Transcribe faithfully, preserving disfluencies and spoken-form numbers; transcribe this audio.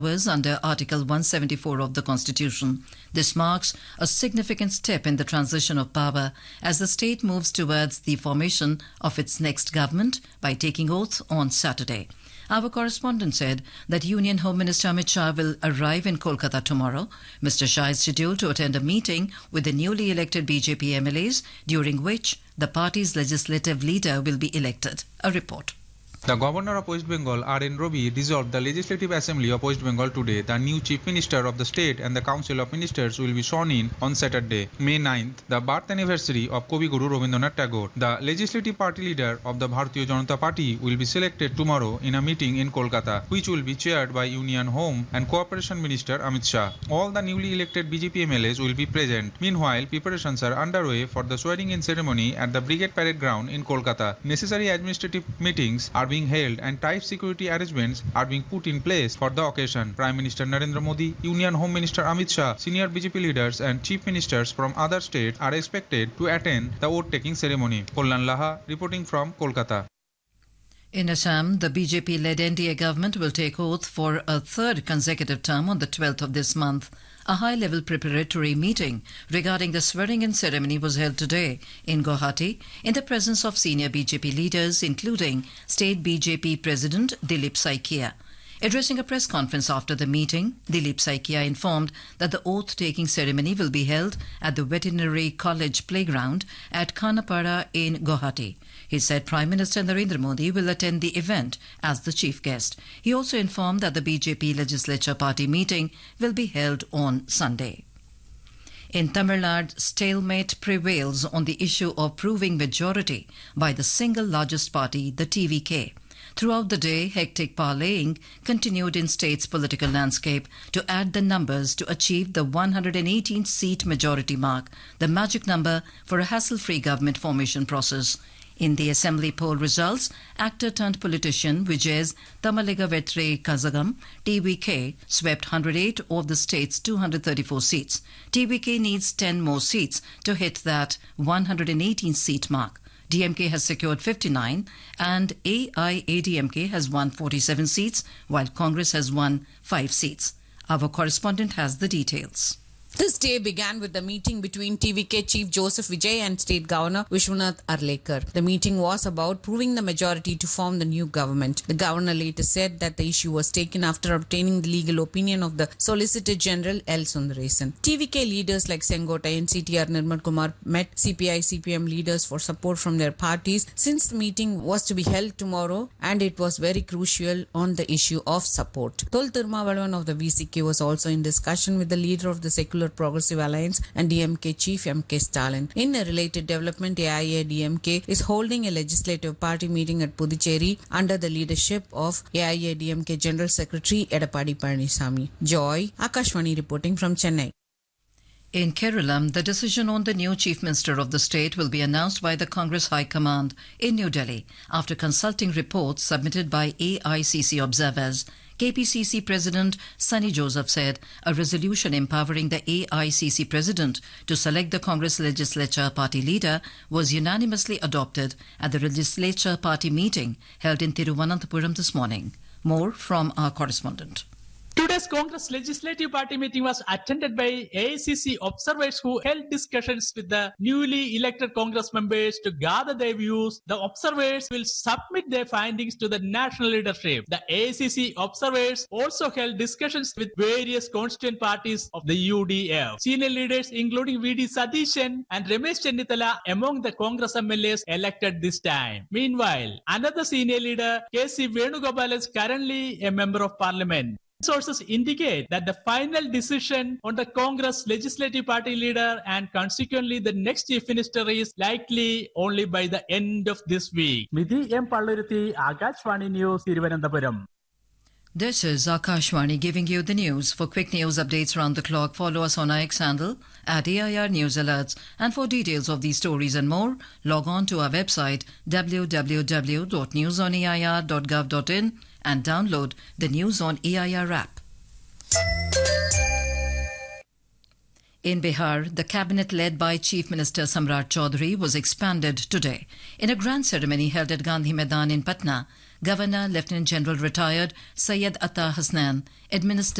was under Article one seventy-four of the Constitution. This marks a significant step in the transition of power as the state moves towards the formation of its next government by taking oath on Saturday. Our correspondent said that Union Home Minister Amit Shah will arrive in Kolkata tomorrow. Mister Shah is scheduled to attend a meeting with the newly elected B J P M L As, during which the party's legislative leader will be elected. A report. The Governor of West Bengal, R N Ravi, dissolved the Legislative Assembly of West Bengal today. The new Chief Minister of the state and the Council of Ministers will be sworn in on Saturday, May ninth, the birth anniversary of Kavi Guru Rabindranath Tagore. The Legislative Party leader of the Bharatiya Janata Party will be selected tomorrow in a meeting in Kolkata, which will be chaired by Union Home and Cooperation Minister Amit Shah. All the newly elected B J P M L As will be present. Meanwhile, preparations are underway for the swearing-in ceremony at the Brigade Parade Ground in Kolkata. Necessary administrative meetings are being held and tight security arrangements are being put in place for the occasion. Prime Minister Narendra Modi, Union Home Minister Amit Shah, senior B J P leaders and chief ministers from other states are expected to attend the oath-taking ceremony. Kalyan Laha reporting from Kolkata. In Assam, the B J P-led N D A government will take oath for a third consecutive term on the twelfth of this month. A high-level preparatory meeting regarding the swearing-in ceremony was held today in Guwahati in the presence of senior B J P leaders, including State B J P President Dilip Saikia. Addressing a press conference after the meeting, Dilip Saikia informed that the oath-taking ceremony will be held at the Veterinary College playground at Khanapara in Guwahati. He said Prime Minister Narendra Modi will attend the event as the chief guest. He also informed that the B J P Legislature Party meeting will be held on Sunday. In Tamil Nadu, stalemate prevails on the issue of proving majority by the single largest party, the T V K. Throughout the day, hectic parleying continued in state's political landscape to add the numbers to achieve the one hundred eighteen seat majority mark, the magic number for a hassle-free government formation process. In the assembly poll results, actor-turned-politician Vijay's Tamaliga Vetri Kazagam, T V K, swept one hundred eight of the state's two hundred thirty-four seats. T V K needs ten more seats to hit that one hundred eighteen seat mark. D M K has secured fifty-nine and A I A D M K has won forty-seven seats, while Congress has won five seats. Our correspondent has the details. This day began with the meeting between T V K Chief Joseph Vijay and State Governor Vishwanath Arlekar. The meeting was about proving the majority to form the new government. The governor later said that the issue was taken after obtaining the legal opinion of the Solicitor General L. Sundaresan. T V K leaders like Sengota and C T R Nirmal Kumar met C P I C P M leaders for support from their parties since the meeting was to be held tomorrow and it was very crucial on the issue of support. Tol Tirumavalavan of the V C K was also in discussion with the leader of the Secular Progressive Alliance and D M K Chief M K Stalin. In a related development, A I A D M K is holding a legislative party meeting at Puducherry under the leadership of A I A D M K General Secretary Edappadi Palaniswamy. Joy, Akashvani reporting from Chennai. In Kerala, the decision on the new Chief Minister of the state will be announced by the Congress High Command in New Delhi after consulting reports submitted by A I C C observers. K P C C President Sunny Joseph said a resolution empowering the A I C C President to select the Congress Legislature Party leader was unanimously adopted at the Legislature Party meeting held in Thiruvananthapuram this morning. More from our correspondent. Today's Congress Legislative Party meeting was attended by A I C C observers who held discussions with the newly elected Congress members to gather their views. The observers will submit their findings to the national leadership. The A I C C observers also held discussions with various constituent parties of the U D F. Senior leaders including V D Satheeshan and Ramesh Chennithala among the Congress M L As elected this time. Meanwhile, another senior leader, K C Venugopal, is currently a member of parliament. Sources indicate that the final decision on the Congress Legislative Party leader and consequently the next Chief Minister is likely only by the end of this week. Midhi M. Palluruthi, Akashvani News, Thiruvananthapuram. This is Akashvani giving you the news. For quick news updates round the clock, follow us on our X handle at A I R News Alerts. And for details of these stories and more, log on to our website w w w dot news on a i r dot gov dot in and download the News on A I R app. In Bihar, the cabinet led by Chief Minister Samrat Chaudhary was expanded today. In a grand ceremony held at Gandhi Maidan in Patna, Governor Lieutenant General retired Syed Atta Hasnan administered